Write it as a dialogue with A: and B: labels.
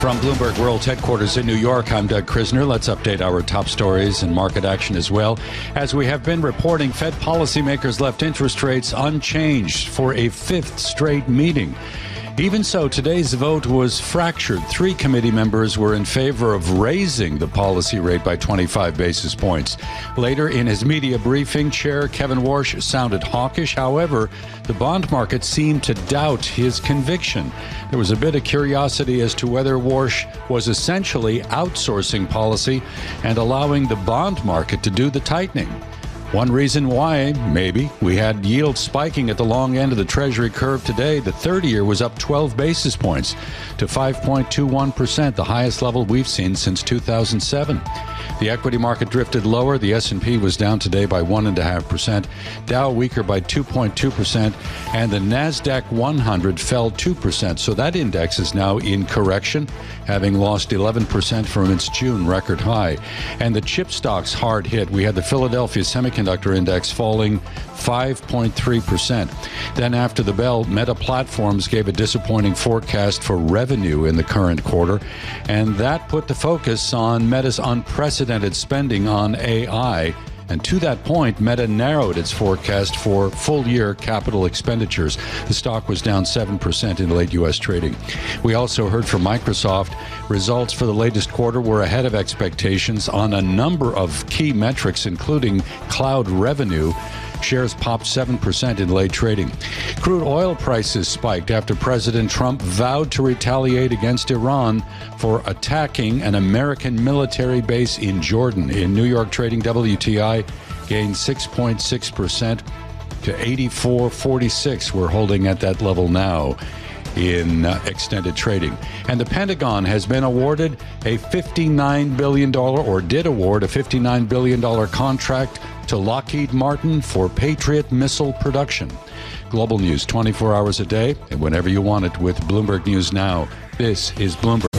A: From Bloomberg World Headquarters in New York, I'm Doug Krisner. Let's update our top stories and market action as well. As we have been reporting, Fed policymakers left interest rates unchanged for a fifth straight meeting. Even so, today's vote was fractured. 3 committee members were in favor of raising the policy rate by 25 basis points. Later in his media briefing, Chair Kevin Warsh sounded hawkish. However, the bond market seemed to doubt his conviction. There was a bit of curiosity as to whether Warsh was essentially outsourcing policy and allowing the bond market to do the tightening. One reason why, maybe, we had yields spiking at the long end of the Treasury curve today. The 30-year was up 12 basis points to 5.21%, the highest level we've seen since 2007. The equity market drifted lower. The S&P was down today by 1.5%, Dow weaker by 2.2%, and the NASDAQ 100 fell 2%. So that index is now in correction, having lost 11% from its June record high. And the chip stocks hard hit. We had the Philadelphia Semiconductor Index falling 5.3%. Then after the bell, Meta Platforms gave a disappointing forecast for revenue in the current quarter, and that put the focus on Meta's unprecedented spending on AI. And to that point, Meta narrowed its forecast for full-year capital expenditures. The stock was down 7% in late U.S. trading. We also heard from Microsoft. Results for the latest quarter were ahead of expectations on a number of key metrics, including cloud revenue. Shares popped 7% in late trading. Crude oil prices spiked after President Trump vowed to retaliate against Iran for attacking an American military base in Jordan. In New York trading, WTI gained 6.6% to 84.46. We're holding at that level now in extended trading. And the Pentagon has been awarded a $59 billion, or did award a $59 billion contract to Lockheed Martin for Patriot missile production. Global news 24 hours a day and whenever you want it with Bloomberg News Now. This is Bloomberg.